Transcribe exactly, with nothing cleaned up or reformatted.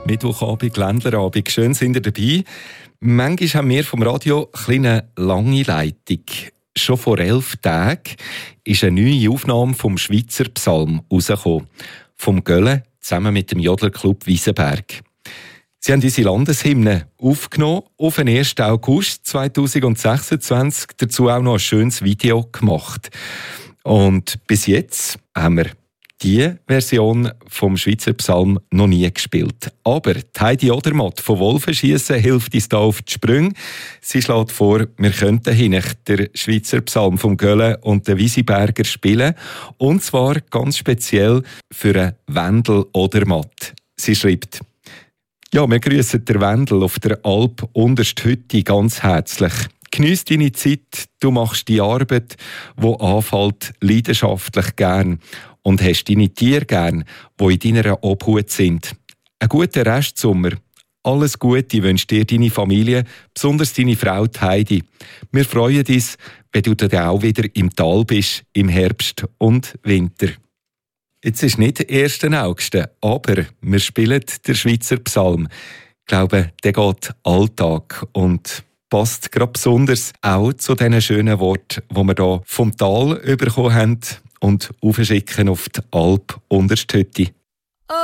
Mittwochabend, Ländlerabend, schön sind ihr dabei. Manchmal haben wir vom Radio eine lange Leitung. Schon vor elf Tagen ist eine neue Aufnahme vom Schweizer Psalm rausgekommen. Vom Gölle zusammen mit dem Jodlerclub Wiesenberg. Sie haben unsere Landeshymne aufgenommen auf den ersten August zweitausendsechsundzwanzig. Dazu auch noch ein schönes Video gemacht. Und bis jetzt haben wir die Version vom Schweizer Psalm noch nie gespielt. Aber Heidi Odermatt von Wolfenschiessen hilft uns da auf die Sprünge. Sie schlägt vor, wir könnten hinein den Schweizer Psalm vom Gölle und den Wiesenberger spielen. Und zwar ganz speziell für einen Wendel Odermatt. Sie schreibt: Ja, wir grüssen den Wendel auf der Alp Untersthütti ganz herzlich. Geniess deine Zeit, du machst die Arbeit, die anfällt, leidenschaftlich gern. Und hast deine Tiere gern, die in deiner Obhut sind. Einen guten Restsommer. Alles Gute wünscht dir deine Familie, besonders deine Frau Heidi. Wir freuen uns, wenn du dann auch wieder im Tal bist, im Herbst und Winter. Jetzt ist nicht der erste August, aber wir spielen den Schweizer Psalm. Ich glaube, der geht Alltag und passt gerade besonders auch zu diesen schönen Worten, die wir hier vom Tal bekommen haben und aufschicken auf die Alp Untersthütti.